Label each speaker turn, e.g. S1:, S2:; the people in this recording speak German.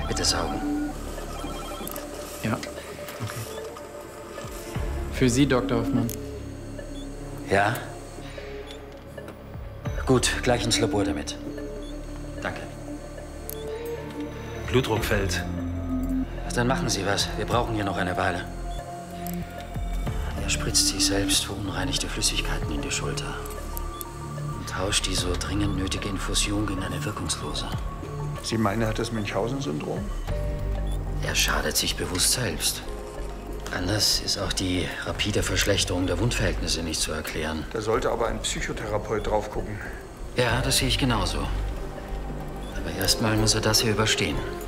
S1: Bitte saugen.
S2: Ja, okay. Für Sie, Dr. Hoffmann.
S1: Ja? Gut, gleich ins Labor damit. Danke.
S3: Blutdruck fällt.
S1: Dann machen Sie was. Wir brauchen hier noch eine Weile. Er spritzt sich selbst verunreinigte Flüssigkeiten in die Schulter und tauscht die so dringend nötige Infusion gegen eine wirkungslose.
S4: Sie meinen, er hat das Münchhausen-Syndrom?
S1: Er schadet sich bewusst selbst. Anders ist auch die rapide Verschlechterung der Wundverhältnisse nicht zu erklären.
S4: Da sollte aber ein Psychotherapeut drauf gucken.
S1: Ja, das sehe ich genauso. Aber erstmal muss er das hier überstehen.